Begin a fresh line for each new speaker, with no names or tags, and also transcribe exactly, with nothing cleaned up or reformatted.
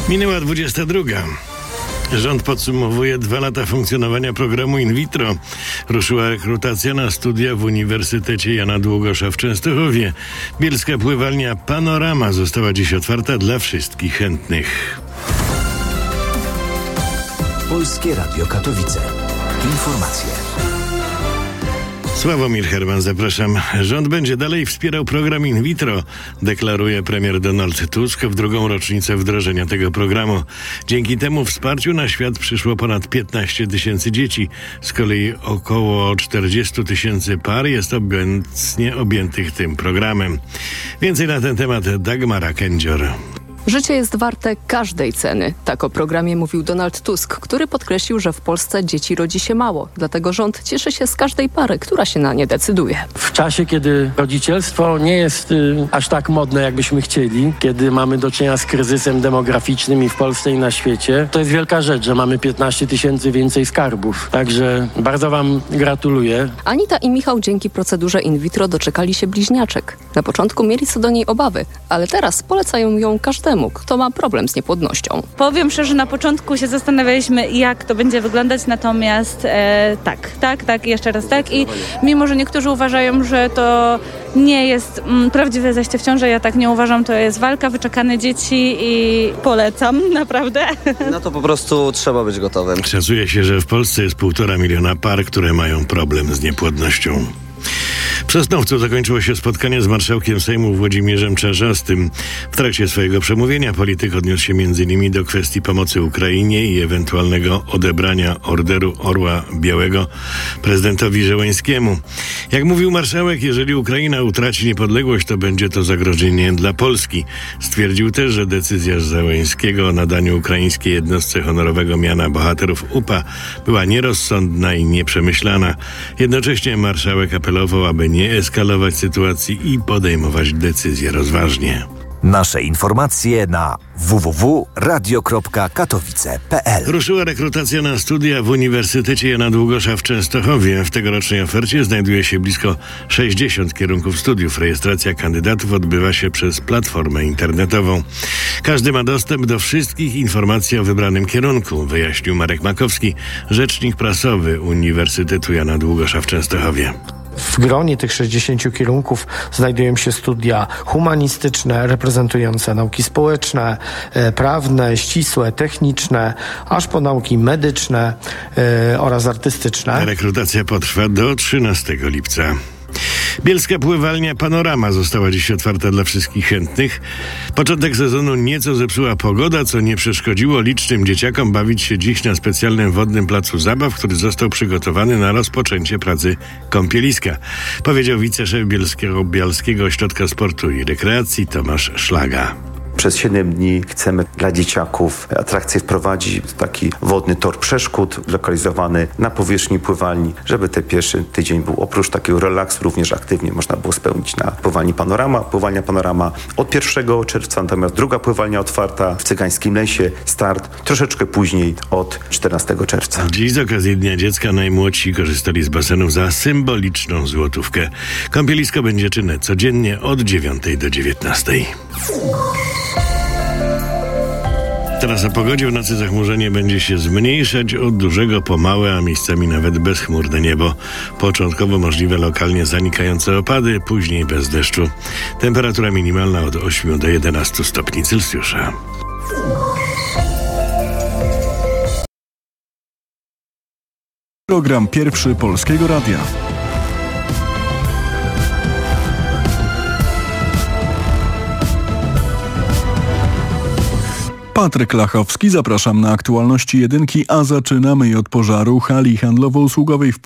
Minęła dwudziesta druga. Rząd podsumowuje dwa lata funkcjonowania programu in vitro. Ruszyła rekrutacja na studia w Uniwersytecie Jana Długosza w Częstochowie. Bielska pływalnia Panorama została dziś otwarta dla wszystkich chętnych.
Polskie Radio Katowice. Informacje.
Sławomir Herman, zapraszam. Rząd będzie dalej wspierał program in vitro, deklaruje premier Donald Tusk w drugą rocznicę wdrożenia tego programu. Dzięki temu wsparciu na świat przyszło ponad piętnaście tysięcy dzieci. Z kolei około czterdzieści tysięcy par jest obecnie objętych tym programem. Więcej na ten temat Dagmara Kędzior.
Życie jest warte każdej ceny. Tak o programie mówił Donald Tusk, który podkreślił, że w Polsce dzieci rodzi się mało. Dlatego rząd cieszy się z każdej pary, która się na nie decyduje.
W czasie, kiedy rodzicielstwo nie jest y, aż tak modne, jakbyśmy chcieli, kiedy mamy do czynienia z kryzysem demograficznym i w Polsce i na świecie, to jest wielka rzecz, że mamy piętnaście tysięcy więcej skarbów. Także bardzo wam gratuluję.
Anita i Michał dzięki procedurze in vitro doczekali się bliźniaczek. Na początku mieli co do niej obawy, ale teraz polecają ją każdemu, kto ma problem z niepłodnością.
Powiem szczerze, że na początku się zastanawialiśmy, jak to będzie wyglądać, natomiast e, tak, tak, tak, jeszcze raz tak i mimo, że niektórzy uważają, że to nie jest mm, prawdziwe zajście w ciążę, ja tak nie uważam, to jest walka, wyczekane dzieci i polecam, naprawdę.
No to po prostu trzeba być gotowym.
Szacuje się, że w Polsce jest półtora miliona par, które mają problem z niepłodnością. W Sosnowcu zakończyło się spotkanie z marszałkiem Sejmu Włodzimierzem Czarzastym. W trakcie swojego przemówienia polityk odniósł się między innymi do kwestii pomocy Ukrainie i ewentualnego odebrania Orderu Orła Białego prezydentowi Zełenskiemu. Jak mówił marszałek, jeżeli Ukraina utraci niepodległość, to będzie to zagrożenie dla Polski. Stwierdził też, że decyzja Zełenskiego o nadaniu ukraińskiej jednostce honorowego miana bohaterów U P A była nierozsądna i nieprzemyślana. Jednocześnie marszałek apelował, aby nie eskalować sytuacji i podejmować decyzje rozważnie.
Nasze informacje na w w w kropka radio kropka katowice kropka p l.
Ruszyła rekrutacja na studia w Uniwersytecie Jana Długosza w Częstochowie. W tegorocznej ofercie znajduje się blisko sześćdziesiąt kierunków studiów. Rejestracja kandydatów odbywa się przez platformę internetową. Każdy ma dostęp do wszystkich informacji o wybranym kierunku, wyjaśnił Marek Makowski, rzecznik prasowy Uniwersytetu Jana Długosza w Częstochowie.
W gronie tych sześćdziesięciu kierunków znajdują się studia humanistyczne, reprezentujące nauki społeczne, e, prawne, ścisłe, techniczne, aż po nauki medyczne e, oraz artystyczne.
Rekrutacja potrwa do trzynastego lipca. Bielska pływalnia Panorama została dziś otwarta dla wszystkich chętnych. Początek sezonu nieco zepsuła pogoda, co nie przeszkodziło licznym dzieciakom bawić się dziś na specjalnym wodnym placu zabaw, który został przygotowany na rozpoczęcie pracy kąpieliska, powiedział wiceszef Bielskiego, Bielskiego Ośrodka Sportu i Rekreacji Tomasz Szlaga.
Przez siedem dni chcemy dla dzieciaków atrakcję wprowadzić, taki wodny tor przeszkód zlokalizowany na powierzchni pływalni, żeby ten pierwszy tydzień był oprócz takiego relaksu również aktywnie można było spełnić na pływalni Panorama. Pływalnia Panorama od pierwszego czerwca, natomiast druga pływalnia otwarta w Cygańskim Lesie, start troszeczkę później od czternastego czerwca.
Dziś z okazji Dnia Dziecka najmłodsi korzystali z basenów za symboliczną złotówkę. Kąpielisko będzie czynne codziennie od dziewiątej do dziewiętnastej. Teraz o pogodzie. W nocy zachmurzenie będzie się zmniejszać od dużego po małe, a miejscami nawet bezchmurne niebo. Początkowo możliwe lokalnie zanikające opady, później bez deszczu. Temperatura minimalna od ośmiu do jedenastu stopni Celsjusza.
Program Pierwszy Polskiego Radia. Patryk Lachowski, zapraszam na aktualności jedynki, a zaczynamy je od pożaru hali handlowo-usługowej w